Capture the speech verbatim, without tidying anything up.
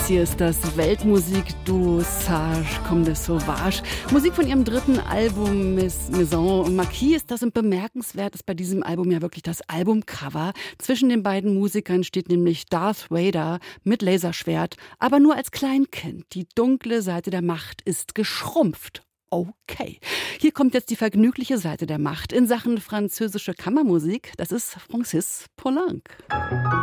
Das hier ist das Weltmusikduo Sage comme de Sauvage. Musik von ihrem dritten Album Maison Marquis ist das und bemerkenswert ist bei diesem Album ja wirklich das Albumcover. Zwischen den beiden Musikern steht nämlich Darth Vader mit Laserschwert, aber nur als Kleinkind. Die dunkle Seite der Macht ist geschrumpft. Okay, hier kommt jetzt die vergnügliche Seite der Macht in Sachen französische Kammermusik. Das ist Francis Poulenc.